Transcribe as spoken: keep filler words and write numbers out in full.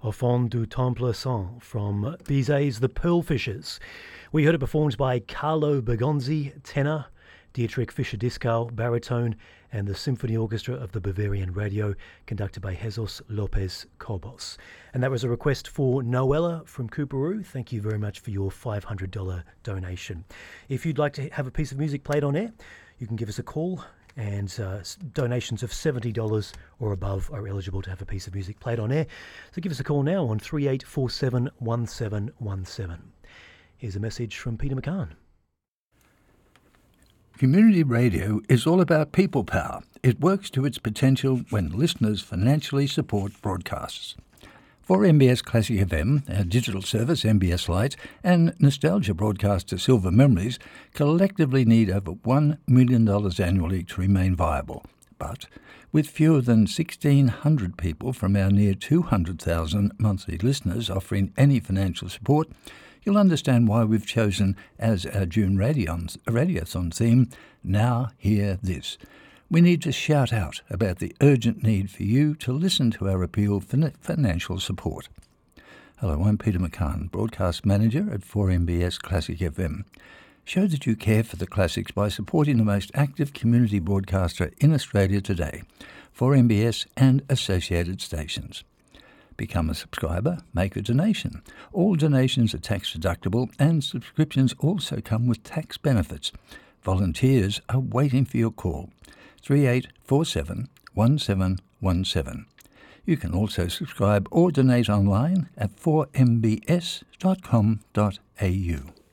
Au fond du temple saint from Bizet's The Pearlfishers. We heard it performed by Carlo Bergonzi, tenor, Dietrich Fischer-Dieskau, baritone, and the Symphony Orchestra of the Bavarian Radio, conducted by Jesus Lopez Cobos. And that was a request for Noella from Cooperoo. Thank you very much for your five hundred dollars donation. If you'd like to have a piece of music played on air, you can give us a call, and uh, donations of seventy dollars or above are eligible to have a piece of music played on air. So give us a call now on three eight four seven, one seven one seven. Here's a message from Peter McCann. Community radio is all about people power. It works to its potential when listeners financially support broadcasts. For M B S Classic F M, our digital service M B S Lite, and nostalgia broadcaster Silver Memories collectively need over one million dollars annually to remain viable. But with fewer than sixteen hundred people from our near two hundred thousand monthly listeners offering any financial support, you'll understand why we've chosen as our June Radiothon theme, Now Hear This. We need to shout out about the urgent need for you to listen to our appeal for financial support. Hello, I'm Peter McCann, Broadcast Manager at four M B S Classic F M. Show that you care for the classics by supporting the most active community broadcaster in Australia today, four M B S and associated stations. Become a subscriber, make a donation. All donations are tax deductible and subscriptions also come with tax benefits. Volunteers are waiting for your call. three eight four seven, one seven one seven. You can also subscribe or donate online at four m b s dot com dot a u.